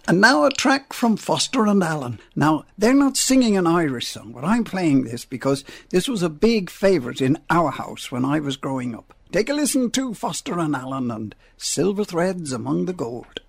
And now a track from Foster and Allen. Now, they're not singing an Irish song, but I'm playing this because this was a big favourite in our house when I was growing up. Take a listen to Foster and Allen and Silver Threads Among the Gold.